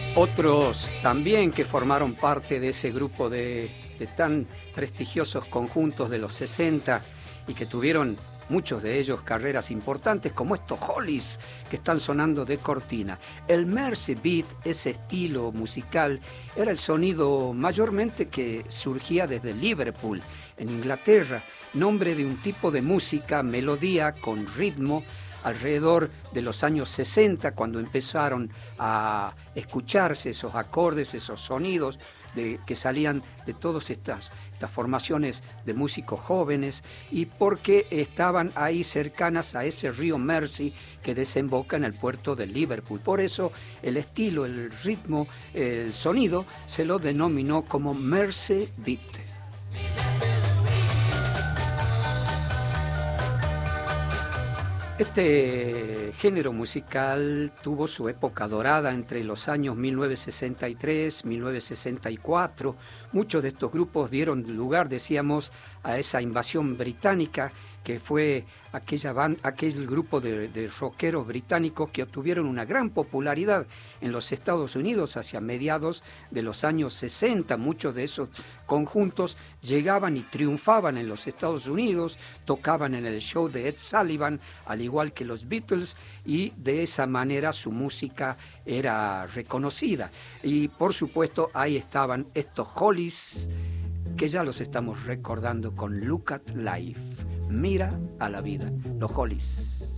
Otros también que formaron parte de ese grupo de tan prestigiosos conjuntos de los 60 y que tuvieron muchos de ellos carreras importantes, como estos Hollies que están sonando de cortina. El Mersey Beat, ese estilo musical, era el sonido mayormente que surgía desde Liverpool, en Inglaterra, nombre de un tipo de música, melodía con ritmo, alrededor de los años 60, cuando empezaron a escucharse esos acordes, esos sonidos que salían de todas estas formaciones de músicos jóvenes, y porque estaban ahí cercanas a ese río Mersey que desemboca en el puerto de Liverpool. Por eso el estilo, el ritmo, el sonido se lo denominó como Mersey Beat. Este género musical tuvo su época dorada entre los años 1963, 1964. Muchos de estos grupos dieron lugar, decíamos, a esa invasión británica, que fue aquel grupo de rockeros británicos que obtuvieron una gran popularidad en los Estados Unidos hacia mediados de los años 60. Muchos de esos conjuntos llegaban y triunfaban en los Estados Unidos, tocaban en el show de Ed Sullivan, al igual que los Beatles, y de esa manera su música era reconocida. Y por supuesto ahí estaban estos Hollies, que ya los estamos recordando con Look at Life. Mira a la vida, los Hollies.